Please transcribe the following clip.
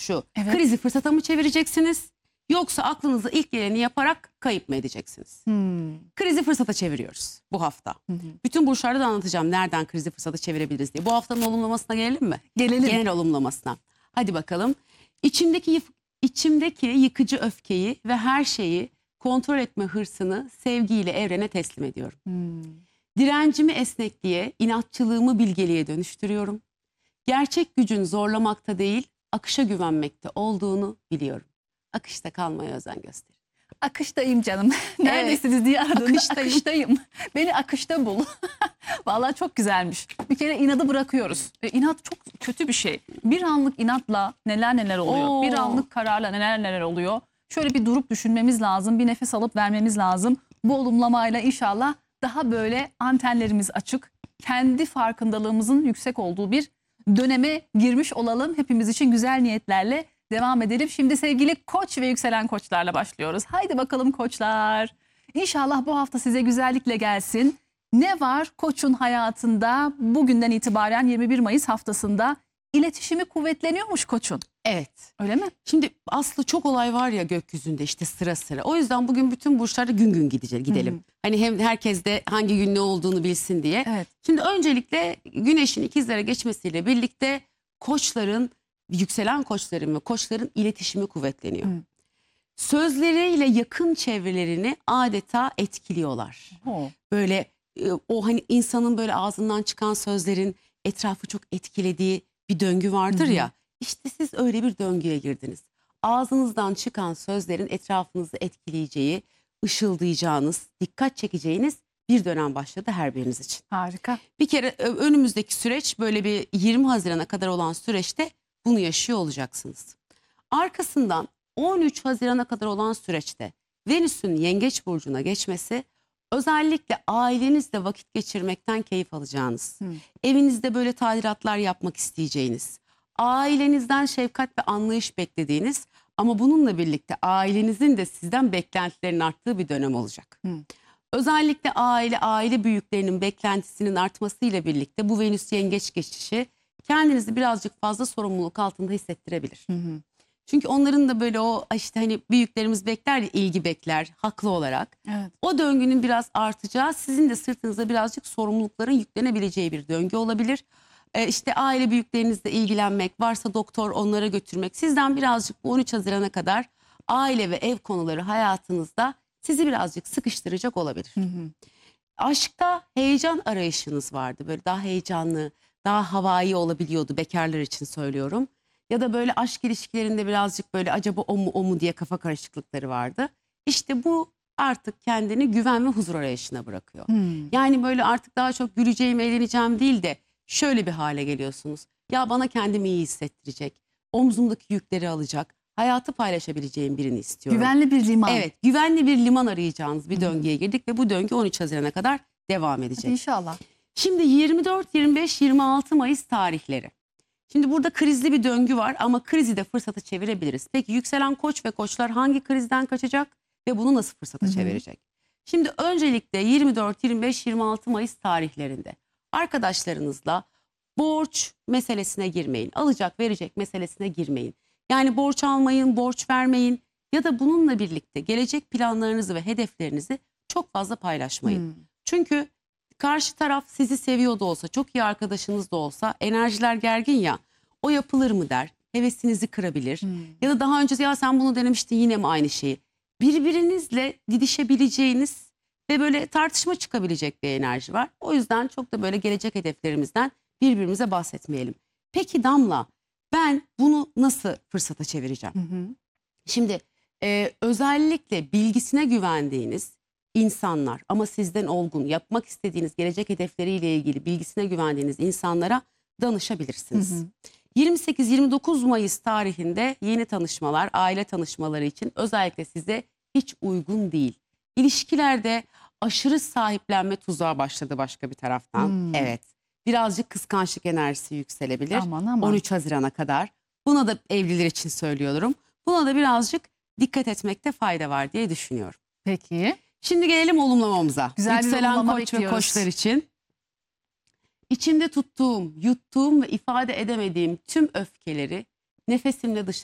şu. Evet. Krizi fırsata mı çevireceksiniz? Yoksa aklınıza ilk geleni yaparak kayıp mı edeceksiniz? Krizi fırsata çeviriyoruz bu hafta. Bütün burçlarda da anlatacağım nereden krizi fırsata çevirebiliriz diye. Bu haftanın olumlamasına gelelim mi? Gelelim. Genel olumlamasına. Hadi bakalım. İçimdeki yıkıcı öfkeyi ve her şeyi kontrol etme hırsını sevgiyle evrene teslim ediyorum. Direncimi esnekliğe, inatçılığımı bilgeliğe dönüştürüyorum. Gerçek gücün zorlamakta değil, akışa güvenmekte olduğunu biliyorum. Akışta kalmaya özen gösterin. Akıştayım canım. Neredesiniz diye aradığında Akıştayım. akıştayım. Beni akışta bul. Vallahi çok güzelmiş. Bir kere inadı bırakıyoruz. İnat çok kötü bir şey. Bir anlık inatla neler neler oluyor. Oo. Bir anlık kararla neler neler oluyor. Şöyle bir durup düşünmemiz lazım. Bir nefes alıp vermemiz lazım. Bu olumlamayla inşallah daha böyle antenlerimiz açık. Kendi farkındalığımızın yüksek olduğu bir döneme girmiş olalım. Hepimiz için güzel niyetlerle devam edelim. Şimdi sevgili koç ve yükselen koçlarla başlıyoruz. Haydi bakalım koçlar. İnşallah bu hafta size güzellikle gelsin. Ne var koçun hayatında bugünden itibaren 21 Mayıs haftasında iletişimi kuvvetleniyormuş koçun. Evet. Öyle mi? Şimdi Aslı çok olay var ya gökyüzünde işte sıra sıra. O yüzden bugün bütün burçlarda gün gün gidelim. Hani hem herkes de hangi gün ne olduğunu bilsin diye. Evet. Şimdi öncelikle Güneş'in ikizlere geçmesiyle birlikte koçların, yükselen koçların ve koçların iletişimi kuvvetleniyor. Sözleriyle yakın çevrelerini adeta etkiliyorlar. Böyle o hani insanın böyle ağzından çıkan sözlerin etrafı çok etkilediği bir döngü vardır ya. İşte siz öyle bir döngüye girdiniz. Ağzınızdan çıkan sözlerin etrafınızı etkileyeceği, ışıldayacağınız, dikkat çekeceğiniz bir dönem başladı her biriniz için. Harika. Bir kere önümüzdeki süreç böyle bir 20 Haziran'a kadar olan süreçte bunu yaşıyor olacaksınız. Arkasından 13 Haziran'a kadar olan süreçte Venüs'ün Yengeç Burcu'na geçmesi özellikle ailenizle vakit geçirmekten keyif alacağınız, evinizde böyle tadilatlar yapmak isteyeceğiniz, ailenizden şefkat ve anlayış beklediğiniz ama bununla birlikte ailenizin de sizden beklentilerinin arttığı bir dönem olacak. Özellikle aile büyüklerinin beklentisinin artmasıyla birlikte bu Venüs Yengeç geçişi kendinizi birazcık fazla sorumluluk altında hissettirebilir. Çünkü onların da böyle o işte hani büyüklerimiz bekler ya, ilgi bekler haklı olarak. Evet. O döngünün biraz artacağı, sizin de sırtınıza birazcık sorumlulukların yüklenebileceği bir döngü olabilir. İşte aile büyüklerinizle ilgilenmek, varsa doktor onlara götürmek. Sizden birazcık bu 13 Haziran'a kadar aile ve ev konuları hayatınızda sizi birazcık sıkıştıracak olabilir. Aşkta heyecan arayışınız vardı. Böyle daha heyecanlı, daha havai olabiliyordu, bekarlar için söylüyorum. Ya da böyle aşk ilişkilerinde birazcık böyle acaba o mu diye kafa karışıklıkları vardı. İşte bu artık kendini güven ve huzur arayışına bırakıyor. Yani böyle artık daha çok güleceğim, eğleneceğim değil de şöyle bir hale geliyorsunuz. Ya bana kendimi iyi hissettirecek, omzumdaki yükleri alacak, hayatı paylaşabileceğim birini istiyorum. Güvenli bir liman. Evet, güvenli bir liman arayacağınız bir döngüye girdik ve bu döngü 13 Haziran'a kadar devam edecek. İnşallah. Şimdi 24, 25, 26 Mayıs tarihleri. Şimdi burada krizli bir döngü var ama krizi de fırsata çevirebiliriz. Peki yükselen koç ve koçlar hangi krizden kaçacak ve bunu nasıl fırsata çevirecek? Şimdi öncelikle 24, 25, 26 Mayıs tarihlerinde arkadaşlarınızla borç meselesine girmeyin. Alacak verecek meselesine girmeyin. Yani borç almayın, borç vermeyin ya da bununla birlikte gelecek planlarınızı ve hedeflerinizi çok fazla paylaşmayın. Çünkü karşı taraf sizi seviyor da olsa, çok iyi arkadaşınız da olsa, enerjiler gergin ya, o yapılır mı der, hevesinizi kırabilir. Ya da daha önce ya sen bunu denemiştin yine mi aynı şeyi? Birbirinizle didişebileceğiniz ve böyle tartışma çıkabilecek bir enerji var. O yüzden çok da böyle gelecek hedeflerimizden birbirimize bahsetmeyelim. Peki Damla, ben bunu nasıl fırsata çevireceğim? Şimdi özellikle bilgisine güvendiğiniz insanlar ama sizden olgun, yapmak istediğiniz gelecek hedefleriyle ilgili bilgisine güvendiğiniz insanlara danışabilirsiniz. 28-29 Mayıs tarihinde yeni tanışmalar, aile tanışmaları için özellikle size hiç uygun değil. İlişkilerde aşırı sahiplenme tuzağı başladı başka bir taraftan. Evet, birazcık kıskançlık enerjisi yükselebilir. Aman. 13 Haziran'a kadar. Buna da evliler için söylüyorum. Buna da birazcık dikkat etmekte fayda var diye düşünüyorum. Peki. Şimdi gelelim olumlamamıza. Güzel bir yükselen olumlama koç ve bekliyoruz. koçlar için. İçimde tuttuğum, yuttuğum ve ifade edemediğim tüm öfkeleri nefesimle dışarı